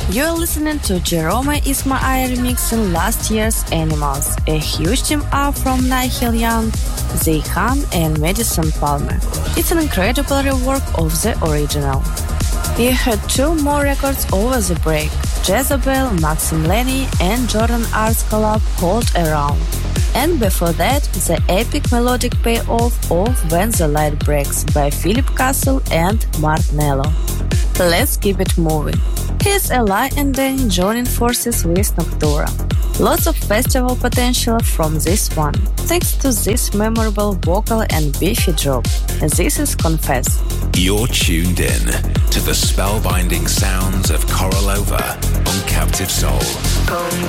You're listening to Jerome Isma-Aye remixing last year's Animals, a huge team up from Nigel Young, Zay Khan and Madison Palmer. It's an incredible rework of the original. We heard two more records over the break, Jezebel, Maxim Lenny and Jordan Art's collab Hold Around. And before that, the epic melodic payoff of When the Light Breaks by Philip Castle and Mark Nello. Let's keep it moving. Here's Eli and Danny joining forces with Noctura. Lots of festival potential from this one, thanks to this memorable vocal and beefy drop. This is Confess. You're tuned in to the spellbinding sounds of Korolova on Captive Soul.